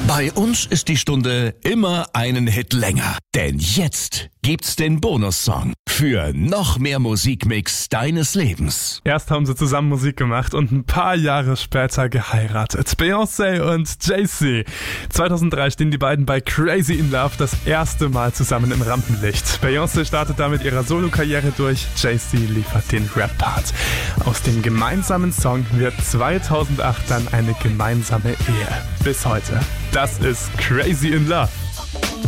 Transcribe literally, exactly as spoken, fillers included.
Bei uns ist die Stunde immer einen Hit länger. Denn jetzt gibt's den Bonussong für noch mehr Musikmix deines Lebens. Erst haben sie zusammen Musik gemacht und ein paar Jahre später geheiratet. Beyoncé und Jay-Z. zweitausenddrei stehen die beiden bei Crazy in Love das erste Mal zusammen im Rampenlicht. Beyoncé startet damit ihrer Solokarriere durch, Jay-Z liefert den Rap-Part. Aus dem gemeinsamen Song wird zweitausendacht dann eine gemeinsame Ehe. Bis heute. Das ist Crazy in Love.